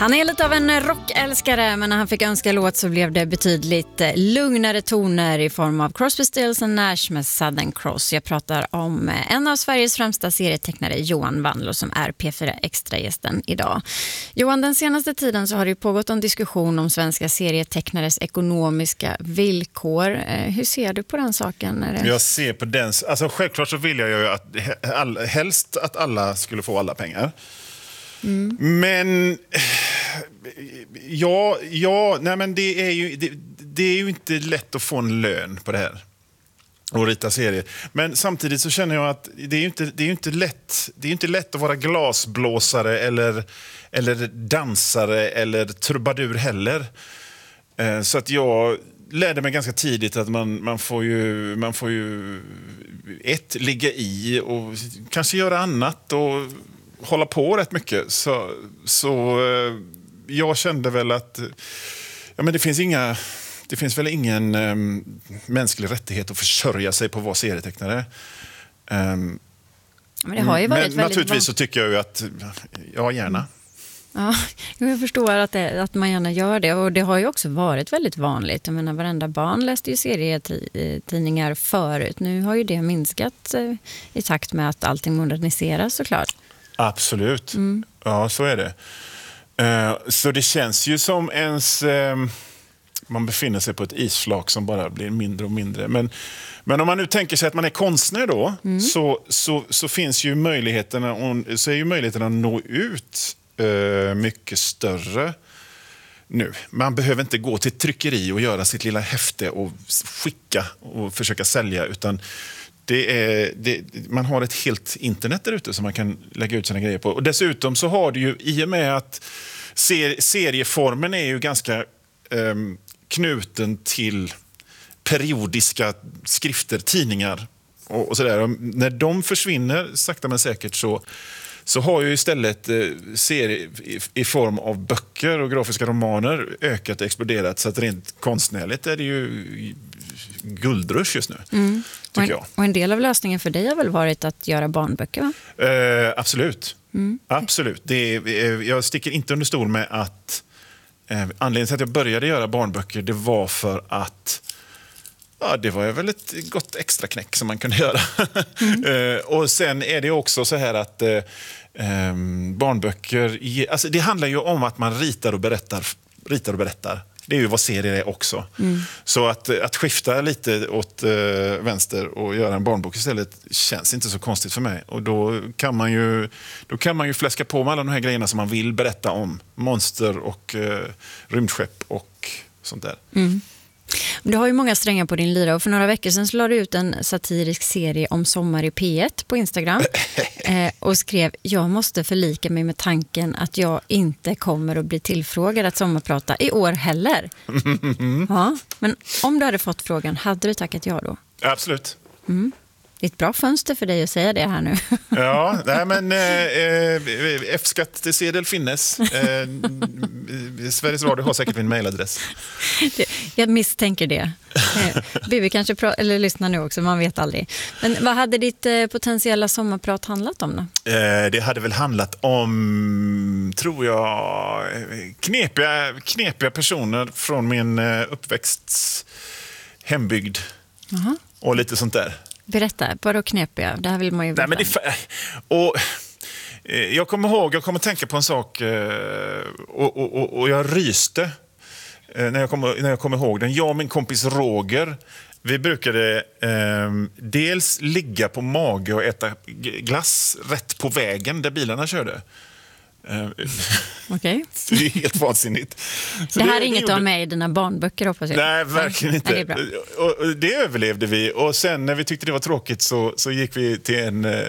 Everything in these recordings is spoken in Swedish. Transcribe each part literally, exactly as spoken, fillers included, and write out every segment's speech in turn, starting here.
Han är lite av en rockälskare, men när han fick önska låt så blev det betydligt lugnare toner i form av Crosby, Stills and Nash med Southern Cross. Jag pratar om en av Sveriges främsta serietecknare, Johan Wanlo, som är P fyra Extra-gästen idag. Johan, den senaste tiden så har det ju pågått en diskussion om svenska serietecknares ekonomiska villkor. Hur ser du på den saken? När det... Jag ser på den, alltså självklart så vill jag ju att all, helst att alla skulle få alla pengar. Mm. Men ja, ja, nej men det är ju det, det är ju inte lätt att få en lön på det här och rita serier. Men samtidigt så känner jag att det är ju inte det är ju inte lätt. Det är inte lätt att vara glasblåsare eller eller dansare eller trubadur heller. Eh, så att jag lärde mig ganska tidigt att man man får ju man får ju ett ligga i och kanske göra annat och hålla på rätt mycket, så, så eh, jag kände väl att ja, men det finns inga det finns väl ingen eh, mänsklig rättighet att försörja sig på att vara serietecknare. Um, men det har ju varit men naturligtvis så tycker jag ju att ja, gärna. Ja, jag förstår att, det, att man gärna gör det, och det har ju också varit väldigt vanligt. Jag menar, varenda barn läste ju serietidningar förut. Nu har ju det minskat eh, i takt med att allting moderniseras, såklart. Absolut. Mm. Ja, så är det. Uh, så det känns ju som ens uh, man befinner sig på ett isflak som bara blir mindre och mindre. Men, men om man nu tänker sig att man är konstnär då, mm. så, så, så finns ju möjligheterna, så är ju möjligheterna att nå ut uh, mycket större nu. Man behöver inte gå till tryckeri och göra sitt lilla häfte och skicka och försöka sälja, utan Det är, det, man har ett helt internet där ute som man kan lägga ut sina grejer på. Och dessutom så har det ju, i och med att ser, serieformen är ju ganska um, knuten till periodiska skrifter, tidningar och, och sådär. Och när de försvinner sakta men säkert så, så har ju istället eh, serier i, i form av böcker och grafiska romaner ökat och exploderat. Så att rent konstnärligt är det ju guldrush just nu. Mm. Och en, och en del av lösningen för dig har väl varit att göra barnböcker, va? Eh, absolut. Mm. Absolut. Det är, eh, jag sticker inte under stol med att eh, anledningen till att jag började göra barnböcker, det var för att ja, det var väl ett gott extra knäck som man kunde göra. Mm. eh, och sen är det också så här att eh, eh, barnböcker, alltså det handlar ju om att man ritar och berättar, ritar och berättar. Det är ju vad serier är också. Mm. Så att, att skifta lite åt eh, vänster och göra en barnbok istället känns inte så konstigt för mig. Och då kan man ju, då kan man ju fläska på med alla de här grejerna som man vill berätta om. Monster och eh, rymdskepp och sånt där. Mm. Du har ju många strängar på din lyra, och för några veckor sedan så la du ut en satirisk serie om sommar i P ett på Instagram eh, och skrev: jag måste förlika mig med tanken att jag inte kommer att bli tillfrågad att sommarprata i år heller. Mm. Ja, men om du hade fått frågan, hade du tackat ja då? Absolut. Mm. Det är ett bra fönster för dig att säga det här nu. Ja, nej, men eh, F-skattsedel finnes. Eh, Sveriges Radio har säkert min mailadress. Jag misstänker det. Eh, Bibi kanske pra- eller lyssnar nu också, man vet aldrig. Men vad hade ditt eh, potentiella sommarprat handlat om då? Eh, det hade väl handlat om, tror jag, knepiga, knepiga personer från min eh, uppväxt hembygd. Uh-huh. Och lite sånt där. Berätta, bara knepiga. Det här vill man ju veta. Nej, men det, och, eh, jag kommer ihåg, jag kommer tänka på en sak eh, och, och, och, och jag ryste eh, när, jag kom, när jag kommer ihåg den. Jag och min kompis Roger, vi brukade eh, dels ligga på mage och äta glass rätt på vägen där bilarna körde. Okej. Det är helt vansinnigt. Så det här det, är inget gjorde... av mig i dina barnböcker, hoppas jag. Nej, verkligen inte. Nej, det, är bra. Och, och det överlevde vi. Och sen när vi tyckte det var tråkigt så, så gick vi till en... Eh...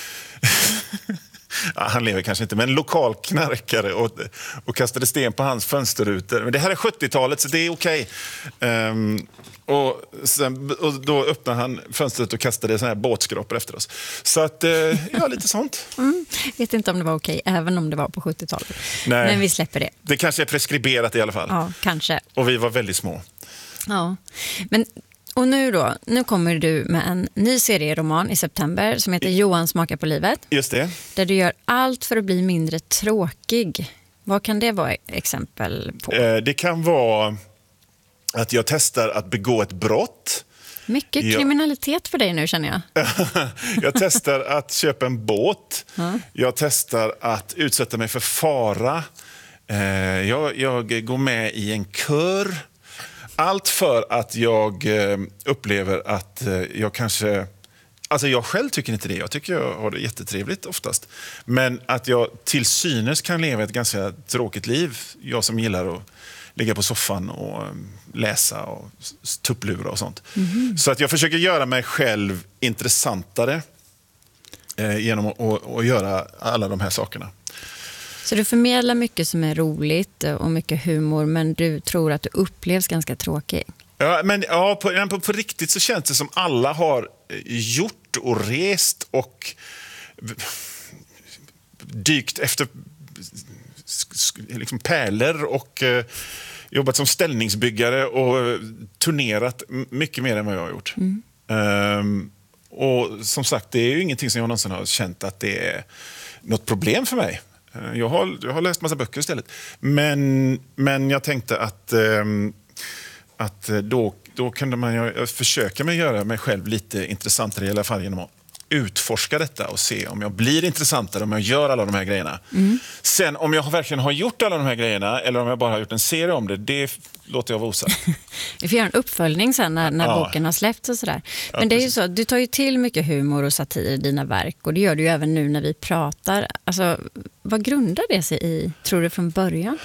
ja, han lever kanske inte, men en lokal knarkare och, och kastade sten på hans fönsterrutor. Men det här är sjuttiotalet, så det är okej. Um, och, sen, och då öppnade han fönstret och kastade såna här båtskrapor efter oss. Så att, eh, ja, lite sånt. Mm. Vet inte om det var okej, även om det var på sjuttiotalet. Nej. Men vi släpper det. Det kanske är preskriberat i alla fall. Ja, kanske. Och vi var väldigt små. Ja, men... Och nu då, nu kommer du med en ny serieroman i september som heter Johan smakar på livet. Just det. Där du gör allt för att bli mindre tråkig. Vad kan det vara exempel på? Eh, det kan vara att jag testar att begå ett brott. Mycket jag... kriminalitet för dig nu, känner jag. Jag testar att köpa en båt. Mm. Jag testar att utsätta mig för fara. Eh, jag, jag går med i en kör. Allt för att jag eh, upplever att eh, jag kanske... Alltså jag själv tycker inte det. Jag tycker jag har det jättetrevligt oftast. Men att jag till synes kan leva ett ganska tråkigt liv. Jag som gillar att ligga på soffan och läsa och tupplura och sånt. Mm. Så att jag försöker göra mig själv intressantare eh, genom att, att, att göra alla de här sakerna. Så du förmedlar mycket som är roligt och mycket humor, men du tror att du upplevs ganska tråkig? Ja, men ja, på, på, på riktigt så känns det som alla har gjort och rest och dykt efter liksom pärlor och eh, jobbat som ställningsbyggare och turnerat mycket mer än vad jag har gjort. Mm. Um, och som sagt, det är ju ingenting som jag någonsin har känt att det är något problem för mig. Uh, jag, har, jag har läst massa böcker istället. Men, men jag tänkte att, um, att då, då kunde man ju försöka med att göra mig själv lite intressantare, i alla fall genom att utforska detta och se om jag blir intressantare om jag gör alla de här grejerna. Mm. Sen om jag verkligen har gjort alla de här grejerna eller om jag bara har gjort en serie om det, det låter jag vara osagt. Vi får göra en uppföljning sen när, när ja. boken har släppts och sådär. Men ja, det är ju så, du tar ju till mycket humor och satir i dina verk, och det gör du ju även nu när vi pratar. Alltså, vad grundar det sig i, tror du, från början?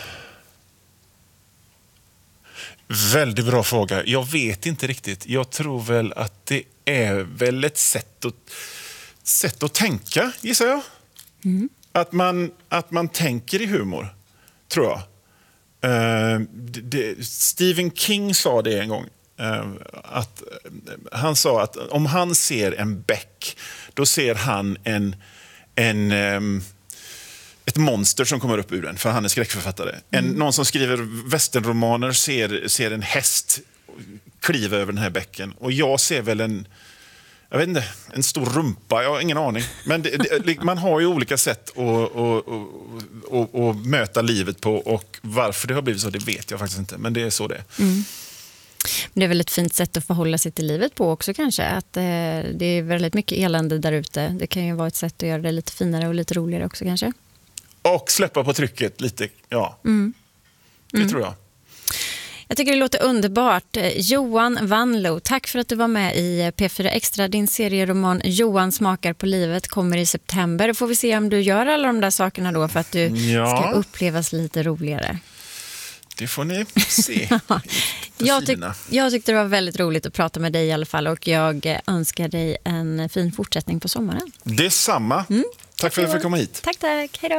Väldigt bra fråga. Jag vet inte riktigt. Jag tror väl att det är väl ett sätt att, sätt att tänka, gissar jag. Mm. Att, man, att man tänker i humor, tror jag. Uh, det, det, Stephen King sa det en gång. Uh, att, uh, han sa att om han ser en bäck, då ser han en... en um, ett monster som kommer upp ur den, för han är skräckförfattare. En, mm. Någon som skriver westernromaner ser, ser en häst kliva över den här bäcken. Och jag ser väl en, jag vet inte, en stor rumpa, jag har ingen aning. Men det, det, man har ju olika sätt att, att, att, att möta livet på, och varför det har blivit så, det vet jag faktiskt inte. Men det är så det är. Mm. Det är väl ett fint sätt att förhålla sig till livet på också kanske. Att eh, det är väldigt mycket elände där ute. Det kan ju vara ett sätt att göra det lite finare och lite roligare också kanske. Och släppa på trycket lite, ja. Mm. Det mm. tror jag. Jag tycker det låter underbart. Johan Wanlo, tack för att du var med i P fyra Extra. Din serieroman Johan smakar på livet kommer i september. Då får vi se om du gör alla de där sakerna då för att du ja. ska upplevas lite roligare. Det får ni se. jag, tyck, jag tyckte det var väldigt roligt att prata med dig i alla fall, och jag önskar dig en fin fortsättning på sommaren. Detsamma. Mm. Tack, tack för att du fick komma hit. Tack, tack. Hej då.